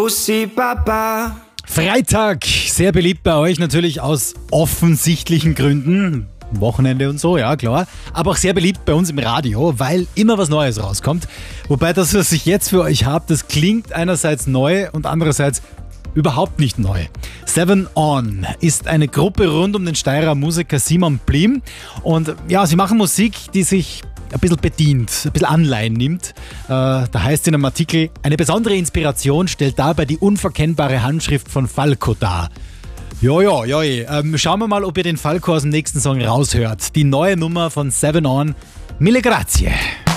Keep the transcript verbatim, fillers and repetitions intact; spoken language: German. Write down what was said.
Bussi Baba. Freitag, sehr beliebt bei euch natürlich aus offensichtlichen Gründen. Wochenende und so, ja klar. Aber auch sehr beliebt bei uns im Radio, weil immer was Neues rauskommt. Wobei das, was ich jetzt für euch habe, das klingt einerseits neu und andererseits überhaupt nicht neu. Seven On ist eine Gruppe rund um den Steirer Musiker Simon Blim. Und ja, sie machen Musik, die sich ein bisschen bedient, ein bisschen Anleihen nimmt. Äh, da heißt es in einem Artikel, eine besondere Inspiration stellt dabei die unverkennbare Handschrift von Falco dar. Jojo, joi. Ähm, schauen wir mal, ob ihr den Falco aus dem nächsten Song raushört. Die neue Nummer von Seven On, Mille Grazie.